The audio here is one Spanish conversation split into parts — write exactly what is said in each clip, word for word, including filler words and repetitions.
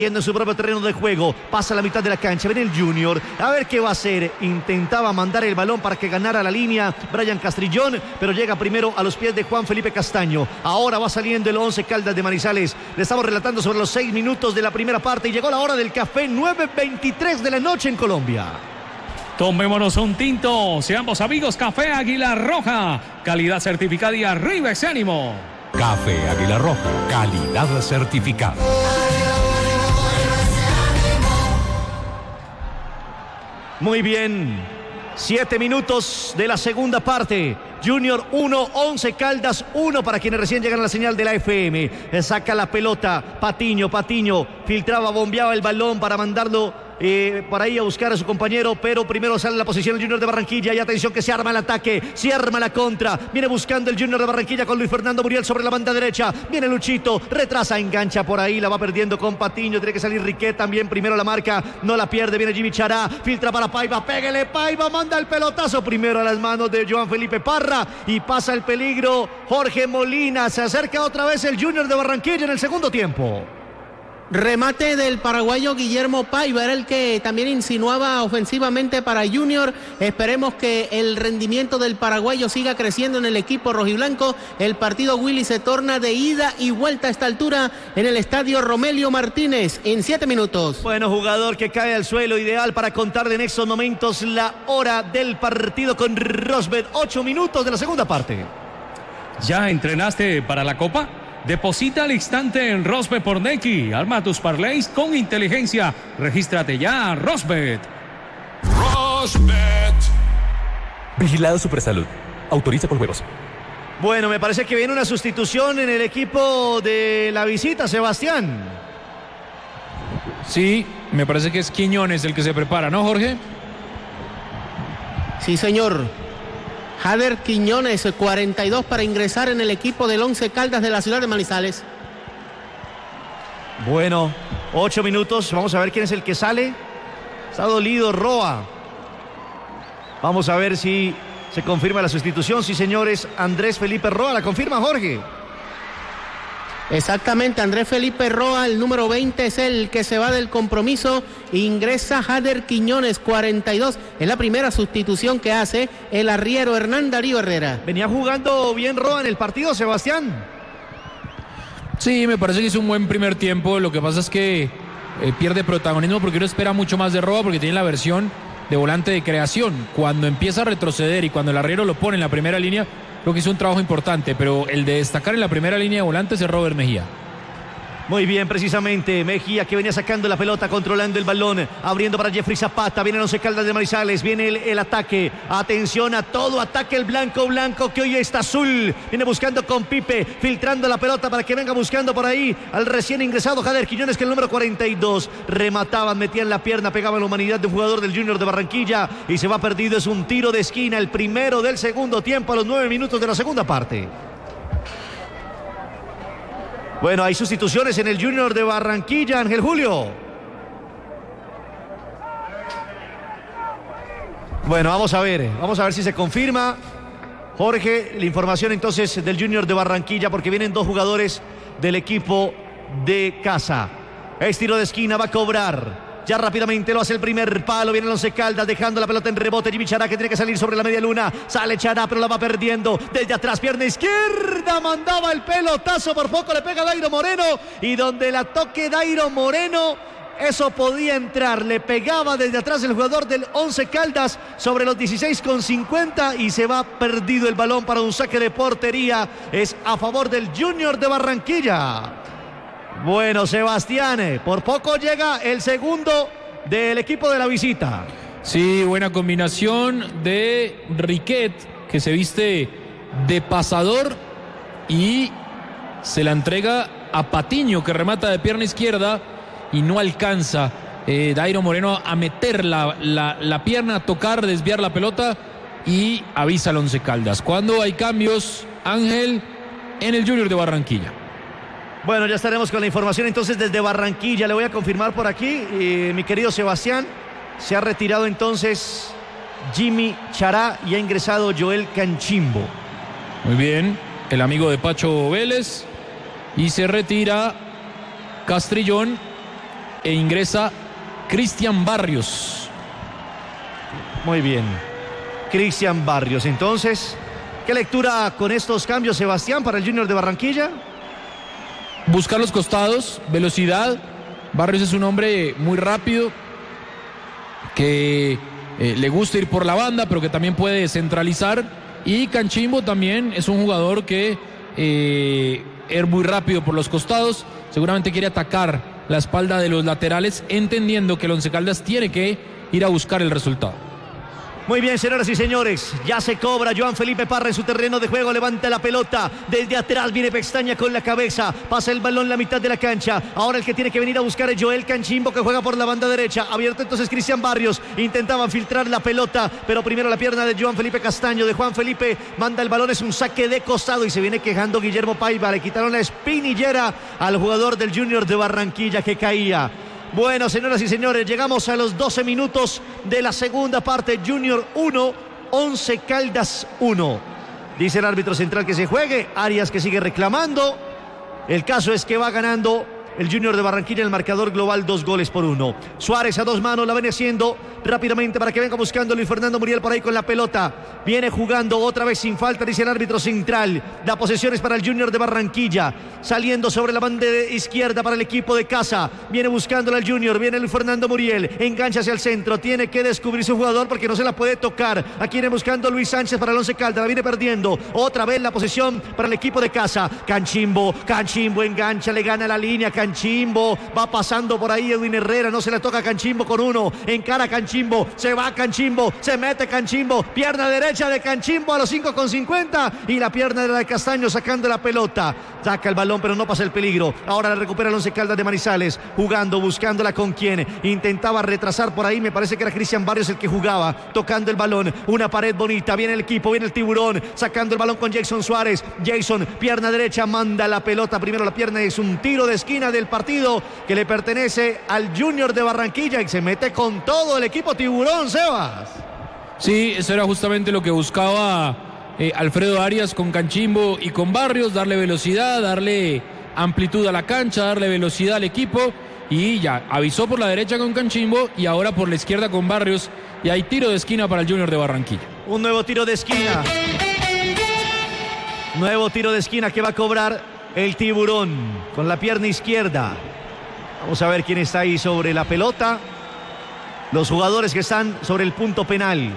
en su propio terreno de juego, pasa la mitad de la cancha, viene el Junior, a ver qué va a hacer, intentaba mandar el balón para que ganara la línea Brian Castrillón, pero llega primero a los pies de Juan Felipe Castaño. Ahora va saliendo el Once Caldas de Manizales, le estamos relatando sobre los seis minutos de la primera parte y llegó la hora del café, nueve veintitrés de la noche en Colombia. Tomémonos un tinto, seamos amigos. Café Águila Roja, calidad certificada y arriba ese ánimo. Café Águila Roja, calidad certificada. Muy bien, siete minutos de la segunda parte. Junior uno, Once Caldas uno para quienes recién llegan a la señal de la F M. Saca la pelota, Patiño, Patiño, filtraba, bombeaba el balón para mandarlo eh, por ahí a buscar a su compañero, pero primero sale la posición el Junior de Barranquilla y atención que se arma el ataque, se arma la contra, viene buscando el Junior de Barranquilla con Luis Fernando Muriel sobre la banda derecha, viene Luchito, retrasa, engancha por ahí, la va perdiendo con Patiño, tiene que salir Riquet también, primero la marca, no la pierde, viene Jimmy Chará, filtra para Paiva, pégale Paiva, manda el pelotazo primero a las manos de Joan Felipe Parra y pasa el peligro Jorge Molina, se acerca otra vez el Junior de Barranquilla en el segundo tiempo. Remate del paraguayo Guillermo Paiva, era el que también insinuaba ofensivamente para Junior. Esperemos que el rendimiento del paraguayo siga creciendo en el equipo rojiblanco. El partido, Willy, se torna de ida y vuelta a esta altura en el estadio Romelio Martínez en siete minutos. Bueno, jugador que cae al suelo, ideal para contarle en estos momentos la hora del partido con Rosbet. Ocho minutos de la segunda parte. ¿Ya entrenaste para la Copa? Deposita al instante en Rosbet por Nequi. Arma tus parlays con inteligencia. Regístrate ya, Rosbet. Rosbet. Vigilado Supersalud. Autoriza con juegos. Bueno, me parece que viene una sustitución en el equipo de la visita, Sebastián. Sí, me parece que es Quiñones el que se prepara, ¿no, Jorge? Sí, señor. Jader Quiñones, cuarenta y dos para ingresar en el equipo del Once Caldas de la ciudad de Manizales. Bueno, ocho minutos, vamos a ver quién es el que sale. Está dolido Roa. Vamos a ver si se confirma la sustitución. Sí, señores, Andrés Felipe Roa, ¿la confirma, Jorge? Exactamente, Andrés Felipe Roa, el número veinte, es el que se va del compromiso. Ingresa Jader Quiñones, cuarenta y dos. Es la primera sustitución que hace el arriero Hernán Darío Herrera. Venía jugando bien Roa en el partido, Sebastián. Sí, me parece que hizo un buen primer tiempo. Lo que pasa es que eh, pierde protagonismo porque uno espera mucho más de Roa porque tiene la versión de volante de creación. Cuando empieza a retroceder y cuando el arriero lo pone en la primera línea, creo que hizo un trabajo importante, pero el de destacar en la primera línea de volantes es Robert Mejía. Muy bien, precisamente, Mejía que venía sacando la pelota, controlando el balón, abriendo para Jeffrey Zapata, viene el Once Caldas de Manizales, viene el, el ataque, atención a todo, ataque el blanco, blanco que hoy está azul, viene buscando con Pipe, filtrando la pelota para que venga buscando por ahí al recién ingresado Jader Quiñones, que es el número cuarenta y dos, remataban, metían la pierna, pegaban la humanidad de un jugador del Junior de Barranquilla y se va perdido, es un tiro de esquina, el primero del segundo tiempo a los nueve minutos de la segunda parte. Bueno, hay sustituciones en el Junior de Barranquilla, Ángel Julio. Bueno, vamos a ver, vamos a ver si se confirma. Jorge, la información entonces del Junior de Barranquilla, porque vienen dos jugadores del equipo de casa. Es tiro de esquina, va a cobrar. Ya rápidamente lo hace el primer palo, viene el Once Caldas dejando la pelota en rebote, Jimmy Chará que tiene que salir sobre la media luna, sale Chará pero la va perdiendo, desde atrás, pierna izquierda, mandaba el pelotazo, por poco le pega Dairo Moreno, y donde la toque Dairo Moreno, eso podía entrar, le pegaba desde atrás el jugador del Once Caldas sobre los dieciséis con cincuenta y se va perdido el balón para un saque de portería, es a favor del Junior de Barranquilla. Bueno, Sebastián, por poco llega el segundo del equipo de la visita. Sí, buena combinación de Riquet, que se viste de pasador y se la entrega a Patiño, que remata de pierna izquierda y no alcanza eh, Dairo Moreno a meter la, la, la pierna, a tocar, desviar la pelota y avisa al Once Caldas. ¿Cuándo hay cambios, Ángel, en el Junior de Barranquilla? Bueno, ya estaremos con la información entonces desde Barranquilla. Le voy a confirmar por aquí, eh, mi querido Sebastián. Se ha retirado entonces Jimmy Chará y ha ingresado Joel Canchimbo. Muy bien, el amigo de Pacho Vélez. Y se retira Castrillón e ingresa Cristian Barrios. Muy bien. Cristian Barrios. Entonces, ¿qué lectura con estos cambios, Sebastián, para el Junior de Barranquilla? Buscar los costados, velocidad. Barrios es un hombre muy rápido, que eh, le gusta ir por la banda, pero que también puede centralizar. Y Canchimbo también es un jugador que eh, es muy rápido por los costados. Seguramente quiere atacar la espalda de los laterales, entendiendo que el Once Caldas tiene que ir a buscar el resultado. Muy bien, señoras y señores, ya se cobra Joan Felipe Parra en su terreno de juego, levanta la pelota, desde atrás viene Pestaña con la cabeza, pasa el balón la mitad de la cancha, ahora el que tiene que venir a buscar es Joel Canchimbo, que juega por la banda derecha, abierto entonces Cristian Barrios, intentaban filtrar la pelota, pero primero la pierna de Joan Felipe Castaño, de Juan Felipe, manda el balón, es un saque de costado y se viene quejando Guillermo Paiva, le quitaron la espinillera al jugador del Junior de Barranquilla que caía. Bueno, señoras y señores, llegamos a los doce minutos de la segunda parte. Junior uno, Once Caldas uno. Dice el árbitro central que se juegue. Arias que sigue reclamando. El caso es que va ganando el Junior de Barranquilla, el marcador global, dos goles por uno. Suárez a dos manos la viene haciendo rápidamente para que venga buscando Luis Fernando Muriel por ahí con la pelota. Viene jugando otra vez sin falta, dice el árbitro central. La posesión es para el Junior de Barranquilla. Saliendo sobre la banda izquierda para el equipo de casa. Viene buscándola el Junior, viene Luis Fernando Muriel. Engancha hacia el centro, tiene que descubrir su jugador porque no se la puede tocar. Aquí viene buscando Luis Sánchez para el Once Caldas, la viene perdiendo. Otra vez la posesión para el equipo de casa. Canchimbo, Canchimbo engancha, le gana la línea. Canchimbo va pasando por ahí Edwin Herrera, no se le toca a Canchimbo con uno, encara a Canchimbo, se va Canchimbo, se mete Canchimbo, pierna derecha de Canchimbo a los cinco con cincuenta y la pierna de la de Castaño sacando la pelota, saca el balón pero no pasa el peligro, ahora la recupera el Once Caldas de Manizales, jugando, buscándola con quien, intentaba retrasar por ahí, me parece que era Cristian Barrios el que jugaba, tocando el balón, una pared bonita, viene el equipo, viene el Tiburón, sacando el balón con Jason Suárez, Jason, pierna derecha, manda la pelota, primero la pierna, es un tiro de esquina del partido que le pertenece al Junior de Barranquilla y se mete con todo el equipo Tiburón, Sebas. Sí, eso era justamente lo que buscaba eh, Alfredo Arias con Canchimbo y con Barrios, darle velocidad, darle amplitud a la cancha, darle velocidad al equipo y ya avisó por la derecha con Canchimbo y ahora por la izquierda con Barrios y hay tiro de esquina para el Junior de Barranquilla. Un nuevo tiro de esquina. Nuevo tiro de esquina que va a cobrar el Tiburón con la pierna izquierda. Vamos a ver quién está ahí sobre la pelota. Los jugadores que están sobre el punto penal.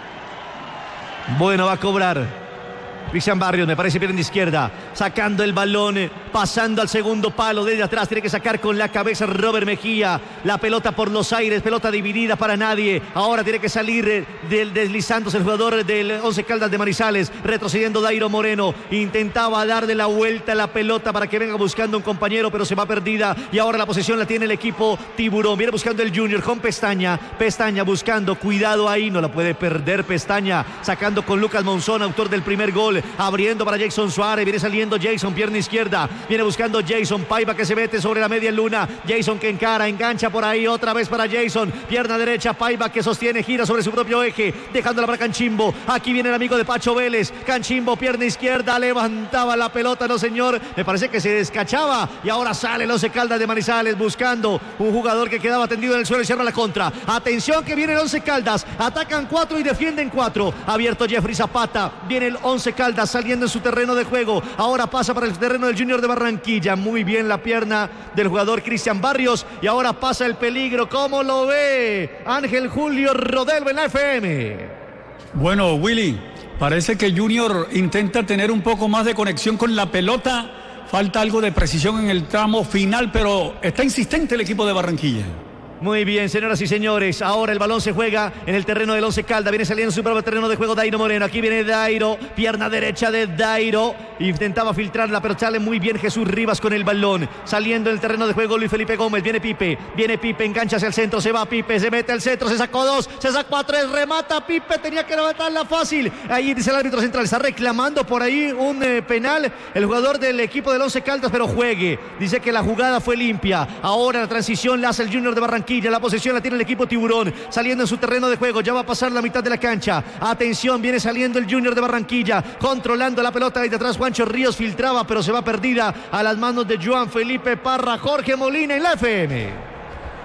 Bueno, va a cobrar Cristian Barrios, me parece, pierna izquierda, sacando el balón, pasando al segundo palo, desde atrás, tiene que sacar con la cabeza Robert Mejía, la pelota por los aires, pelota dividida para nadie, ahora tiene que salir del, deslizándose el jugador del Once Caldas de Manizales, retrocediendo Dairo Moreno, intentaba darle la vuelta a la pelota para que venga buscando un compañero, pero se va perdida, y ahora la posesión la tiene el equipo Tiburón, viene buscando el Junior con Pestaña, Pestaña buscando, cuidado ahí, no la puede perder Pestaña, sacando con Lucas Monzón, autor del primer gol, abriendo para Jason Suárez, viene saliendo Jason, pierna izquierda, viene buscando Jason, Paiva que se mete sobre la media luna, Jason que encara, engancha por ahí, otra vez para Jason, pierna derecha, Paiva que sostiene, gira sobre su propio eje, dejándola para Canchimbo, aquí viene el amigo de Pacho Vélez, Canchimbo, pierna izquierda, levantaba la pelota, no señor, me parece que se descachaba, y ahora sale el Once Caldas de Manizales, buscando un jugador que quedaba tendido en el suelo y cierra la contra, atención que viene el Once Caldas, atacan cuatro y defienden cuatro, abierto Jeffrey Zapata, viene el Once Caldas, saliendo en su terreno de juego, ahora pasa para el terreno del Junior de Barranquilla, muy bien la pierna del jugador Cristian Barrios, y ahora pasa el peligro, ¿cómo lo ve Ángel Julio Rodelvo en la F M? Bueno, Willy, parece que Junior intenta tener un poco más de conexión con la pelota, falta algo de precisión en el tramo final, pero está insistente el equipo de Barranquilla. Muy bien, señoras y señores, ahora el balón se juega en el terreno del Once Caldas, viene saliendo en su propio terreno de juego Dairo Moreno, aquí viene Dairo, pierna derecha de Dairo, intentaba filtrarla pero sale muy bien Jesús Rivas con el balón, saliendo en el terreno de juego Luis Felipe Gómez, viene Pipe, viene Pipe, engancha hacia el centro, se va Pipe, se mete al centro, se sacó dos, se sacó a tres, remata Pipe, tenía que levantarla fácil, ahí dice el árbitro central, está reclamando por ahí un eh, penal, el jugador del equipo del Once Caldas, pero juegue, dice que la jugada fue limpia, ahora la transición la hace el Junior de Barranquilla, la posesión la tiene el equipo Tiburón, saliendo en su terreno de juego, ya va a pasar la mitad de la cancha, atención, viene saliendo el Junior de Barranquilla, controlando la pelota ahí detrás, Juancho Ríos filtraba, pero se va perdida a las manos de Joan Felipe Parra, Jorge Molina en la F M.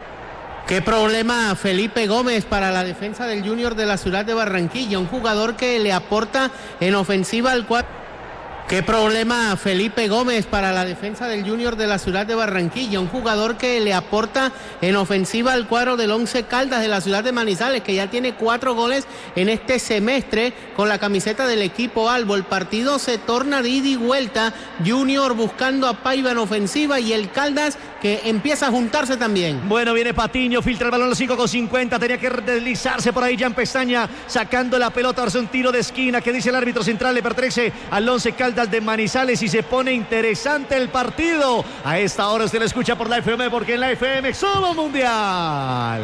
Qué problema Felipe Gómez para la defensa del Junior de la ciudad de Barranquilla, un jugador que le aporta en ofensiva al cuadro. Qué problema Felipe Gómez para la defensa del Junior de la ciudad de Barranquilla, un jugador que le aporta en ofensiva al cuadro del Once Caldas de la ciudad de Manizales, que ya tiene cuatro goles en este semestre con la camiseta del equipo Albo. El partido se torna de ida y vuelta, Junior buscando a Paiva en ofensiva y el Caldas que empieza a juntarse también. Bueno, viene Patiño, filtra el balón a los cinco con cincuenta, tenía que deslizarse por ahí Jan Pestaña, sacando la pelota, hace un tiro de esquina que dice el árbitro central, le pertenece al Once Caldas de Manizales y se pone interesante el partido. A esta hora usted lo escucha por la F M, porque en la F M somos mundial.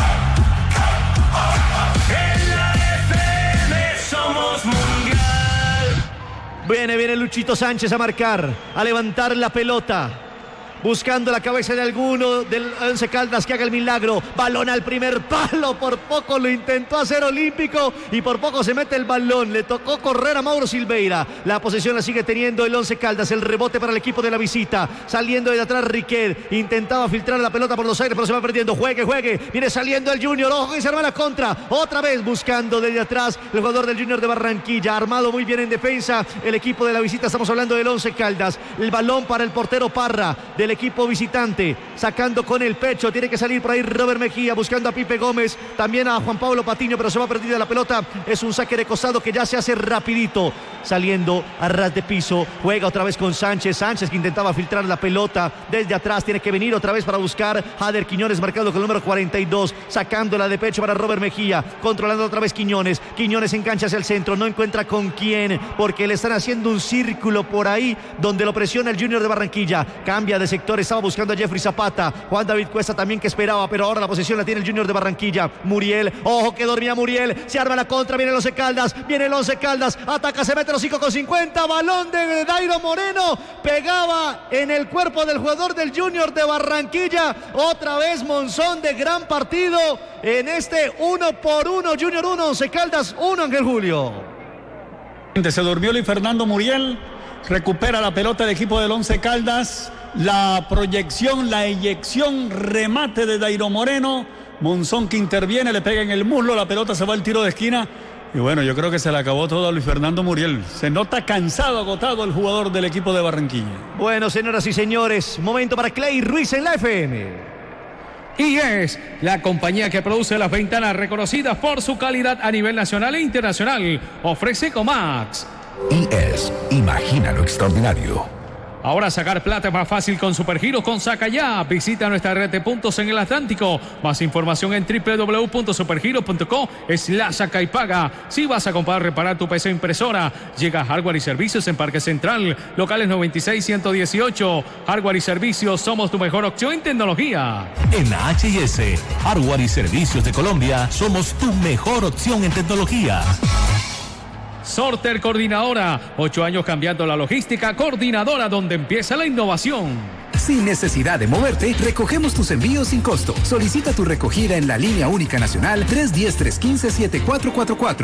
En la F M somos mundial. Viene, viene Luchito Sánchez a marcar, a levantar la pelota, buscando la cabeza de alguno del Once Caldas que haga el milagro. Balón al primer palo, por poco lo intentó hacer Olímpico y por poco se mete el balón. Le tocó correr a Mauro Silveira. La posesión la sigue teniendo el Once Caldas. El rebote para el equipo de la visita. Saliendo de atrás Riquet. Intentaba filtrar la pelota por los aires, pero se va perdiendo. Juegue, juegue. Viene saliendo el Junior. Ojo que se arma la contra. Otra vez buscando desde atrás el jugador del Junior de Barranquilla. Armado muy bien en defensa el equipo de la visita. Estamos hablando del Once Caldas. El balón para el portero Parra del equipo visitante, sacando con el pecho, tiene que salir por ahí Robert Mejía, buscando a Pipe Gómez, también a Juan Pablo Patiño, pero se va perdida la pelota. Es un saque de costado que ya se hace rapidito, saliendo a ras de piso. Juega otra vez con Sánchez, Sánchez que intentaba filtrar la pelota desde atrás, tiene que venir otra vez para buscar Jader Quiñones, marcado con el número cuarenta y dos, sacándola de pecho para Robert Mejía, controlando otra vez Quiñones, Quiñones engancha hacia el centro, no encuentra con quién, porque le están haciendo un círculo por ahí, donde lo presiona el Junior de Barranquilla. Cambia de sector, estaba buscando a Jeffrey Zapata, Juan David Cuesta también que esperaba, pero ahora la posesión la tiene el Junior de Barranquilla. Muriel, ojo que dormía Muriel, se arma la contra, viene el Once Caldas, viene el Once Caldas, ataca, se mete los cinco con cincuenta, balón de Dairo Moreno, pegaba en el cuerpo del jugador del Junior de Barranquilla. Otra vez Monzón de gran partido en este uno por uno, Junior uno, Once Caldas uno, Ángel Julio. Se durmió Luis Fernando Muriel, recupera la pelota del equipo del Once Caldas. La proyección, la eyección, remate de Dairo Moreno. Monzón que interviene, le pega en el muslo, la pelota se va al tiro de esquina. Y bueno, yo creo que se le acabó todo a Luis Fernando Muriel. Se nota cansado, agotado el jugador del equipo de Barranquilla. Bueno, señoras y señores, momento para Clay Ruiz en la F M. Y es la compañía que produce las ventanas reconocidas por su calidad a nivel nacional e internacional. Ofrece Comax. Y es, imagina lo extraordinario. Ahora sacar plata es más fácil con Supergiros con Saca Ya. Visita nuestra red de puntos en el Atlántico. Más información en w w w punto supergiros punto co slash saca y paga. Si vas a comprar, reparar tu P C impresora, llega Hardware y Servicios en Parque Central. Locales noventa y seis, ciento dieciocho. Hardware y Servicios, somos tu mejor opción en tecnología. En la H y S, Hardware y Servicios de Colombia, somos tu mejor opción en tecnología. Sorter Coordinadora, ocho años cambiando la logística. Coordinadora, donde empieza la innovación. Sin necesidad de moverte, recogemos tus envíos sin costo. Solicita tu recogida en la línea única nacional tres uno cero, tres uno cinco, siete cuatro cuatro cuatro.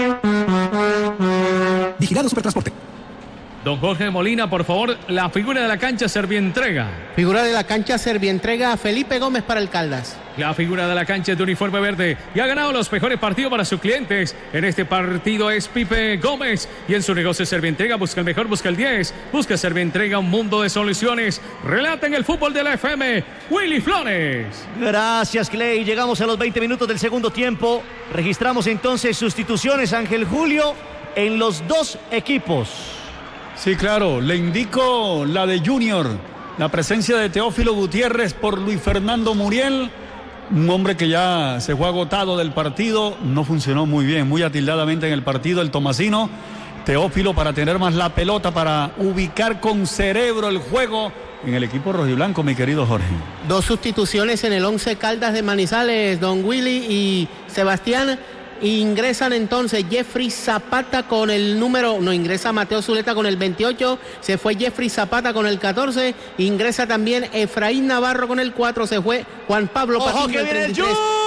Vigilado Supertransporte. Don Jorge Molina, por favor, la figura de la cancha Servientrega. Figura de la cancha Servientrega, Felipe Gómez para el Caldas. La figura de la cancha de uniforme verde y ha ganado los mejores partidos para sus clientes. En este partido es Pipe Gómez y en su negocio Servientrega busca el mejor, busca el diez, busca Servientrega, un mundo de soluciones. Relata en el fútbol de la F M, Willy Flores. Gracias, Clay. Llegamos a los veinte minutos del segundo tiempo. Registramos entonces sustituciones, Ángel Julio, en los dos equipos. Sí, claro, le indico la de Junior, la presencia de Teófilo Gutiérrez por Luis Fernando Muriel, un hombre que ya se fue agotado del partido, no funcionó muy bien, muy atildadamente en el partido el tomasino. Teófilo para tener más la pelota, para ubicar con cerebro el juego en el equipo rojiblanco, mi querido Jorge. Dos sustituciones en el Once Caldas de Manizales, don Willy y Sebastián. Ingresan entonces Jeffrey Zapata con el número, no ingresa Mateo Zuleta con el veintiocho, se fue Jeffrey Zapata con el catorce, ingresa también Efraín Navarro con el cuatro, se fue Juan Pablo Patiño. ¡Ojo que viene el Junior!